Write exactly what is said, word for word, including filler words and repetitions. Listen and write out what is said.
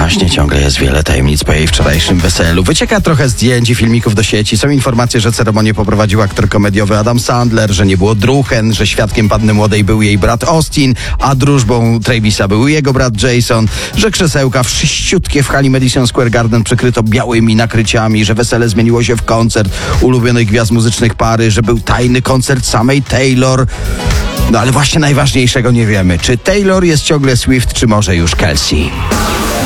właśnie, ciągle jest wiele tajemnic po jej wczorajszym weselu. Wycieka trochę zdjęć i filmików do sieci. Są informacje, że ceremonię poprowadził aktor komediowy Adam Sandler, że nie było druhen, że świadkiem panny młodej był jej brat Austin, a drużbą Travisa był jego brat Jason, że krzesełka wszyściutkie w hali Madison Square Garden przykryto białymi nakryciami, że wesele zmieniło się w koncert ulubionych gwiazd muzycznych pary, że był tajny koncert samej Taylor. No ale właśnie najważniejszego nie wiemy. Czy Taylor jest ciągle Swift, czy może już Kelsey?